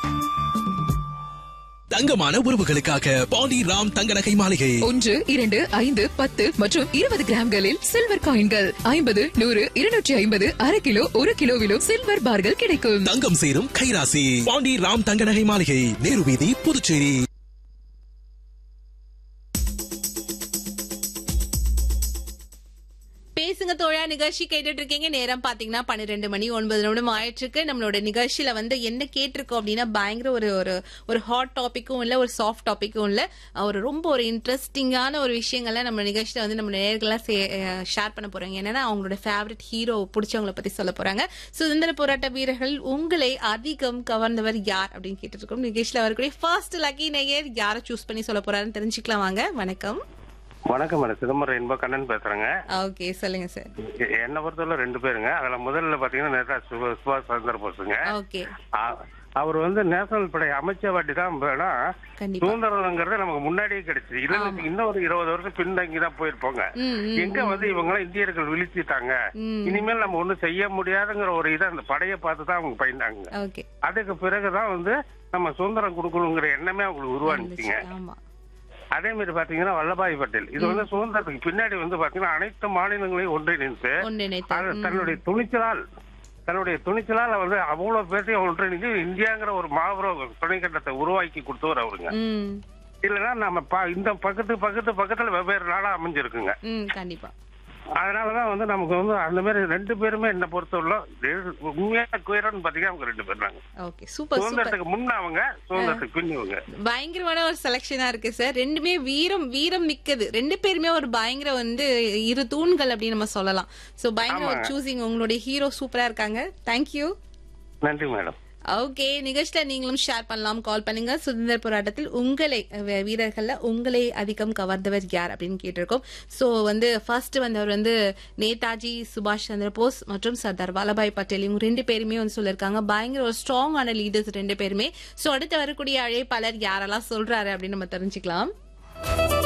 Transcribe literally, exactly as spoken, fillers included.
தங்கமான உறவுகளுக்காக பாண்டி ராம் தங்க நகை மாளிகை ஒன்று இரண்டு ஐந்து பத்து மற்றும் இருபது கிராம்களில் சில்வர் காயின்கள் ஐம்பது நூறு இருநூற்றி ஐம்பது அரை கிலோ ஒரு கிலோவிலும் சில்வர் பார்கள் கிடைக்கும். தங்கம் சேரும் கைராசி பாண்டி ராம் தங்க நகை மாளிகை, நேரு வீதி, புதுச்சேரி. பேசுங்க தோழா நிகழ்ச்சி கேட்டுட்டு இருக்கீங்க. நேரம் பாத்தீங்கன்னா பன்னிரெண்டு மணி ஒன்பது நிமிடம் ஆயிட்டு இருக்கு. நம்மளோட நிகழ்ச்சியில வந்து என்ன கேட்டிருக்கோம் அப்படின்னா பயங்கர ஒரு ஒரு ஹாட் டாபிக்கும் இல்ல, ஒரு சாஃப்ட் டாபிக்கும் இல்ல, ஒரு ரொம்ப ஒரு இன்ட்ரெஸ்டிங்கான ஒரு விஷயங்கள்ல நம்ம நிகழ்ச்சியில வந்து நம்ம நேர்களா ஷேர் பண்ண போறாங்க. என்னன்னா அவங்களோட ஃபேவரட் ஹீரோ பிடிச்சவங்களை பத்தி சொல்ல போறாங்க. சுதந்திர போராட்ட வீரர்கள் உங்களை அதிகம் கவர்ந்தவர் யார் அப்படின்னு கேட்டு இருக்கோம். நிகழ்ச்சியில வரக்கூடிய ஃபர்ஸ்ட் லக்கி நேயர் யாரை சூஸ் பண்ணி சொல்ல போறாருன்னு தெரிஞ்சுக்கலாம் வாங்க. வணக்கம். வணக்கம் மேடம், சிதம்பரம் இன்ப கண்ணன் பேசுறேங்க. ஓகே, சொல்லுங்க சார். என்ன பொறுத்தவரை ரெண்டு பேருங்க. அதுல முதல்ல பாத்தீங்கன்னா நேதாஜி சுபாஷ் சந்திர போஸுங்க. ஓகே. அவர் வந்து நேஷனல் படை அமைச்ச வாட்டி தான் சுதந்திரங்கிறது நமக்கு முன்னாடியே கிடைச்சு, இல்ல இன்னும் ஒரு இருபது வருஷம் பின்தங்கி தான் போயிருப்போங்க. எங்க வந்து இவங்க எல்லாம் இந்தியர்கள் விழிச்சிட்டாங்க, இனிமேல் நம்ம ஒண்ணும் செய்ய முடியாதுங்கிற ஒரு இதை அந்த படையை பார்த்து தான் அவங்க பயந்தாங்க. அதுக்கு பிறகுதான் வந்து நம்ம சுதந்திரம் கொடுக்கணுங்கிற எண்ணமே அவங்களுக்கு உருவாச்சுங்க. அதே மாதிரி பாத்தீங்கன்னா வல்லபாய் பட்டேல், இது வந்து சுதந்திரத்துக்கு பின்னாடி வந்து பாத்தீங்கன்னா அனைத்து மாநிலங்களையும் ஒன்றிணைந்து தன்னுடைய துணிச்சலால் தன்னுடைய துணிச்சலால் வந்து அவ்வளவு பேர்த்தையும் ஒன்றிணைந்து இந்தியாங்கிற ஒரு மாபெரும் துணைக்கட்டத்தை உருவாக்கி கொடுத்தவர் அவருங்க. இல்லைன்னா நம்ம இந்த பக்கத்து பக்கத்து பக்கத்துல வெவ்வேறு நாடா அமைஞ்சிருக்குங்க. கண்டிப்பா. அதனாலதான் வந்து நமக்கு வந்து அந்த மாதிரி ரெண்டு பேருமே என்ன பொறுத்தவரை உண்மையான குயரன்னு பாத்தீங்கன்னா அவங்க ரெண்டு பேர் தாங்க. Okay, super. சுதந்திரத்துக்கு முன்ன அவங்க, சுதந்திரத்துக்கு பின்னவங்க. பயங்கரமான ஒரு செலக்ஷனா இருக்கு சார். ரெண்டுமே வீரம் வீரம் மிக்கது. ரெண்டு பேருமே ஒரு பயங்கர வந்து இரு தூண்கள் அப்படின்னு நம்ம சொல்லலாம். சோ பயங்கர ஒரு சூசிங். உங்களுடைய ஹீரோ சூப்பரா இருக்காங்க. தேங்க்யூ. நன்றி மேடம். ஓகே, நிகழ்ச்சியில நீங்களும் ஷேர் பண்ணலாம், கால் பண்ணுங்க. சுதந்திர போராட்டத்தில் உங்களை வீரர்கள்ல உங்களை அதிகம் கவர்ந்தவர் யார் அப்படின்னு கேட்டிருக்கோம். சோ வந்து ஃபர்ஸ்ட் வந்தவர் வந்து நேதாஜி சுபாஷ் சந்திர போஸ் மற்றும் சர்தார் வல்லபாய் பட்டேல். இவங்க ரெண்டு பேருமே வந்து சொல்லிருக்காங்க பயங்கர ஒரு ஸ்ட்ராங்கான லீடர்ஸ் ரெண்டு பேருமே. சோ அடுத்து வரக்கூடிய அழைப்பாளர் யாரெல்லாம் சொல்றாரு அப்படின்னு நம்ம தெரிஞ்சுக்கலாம்.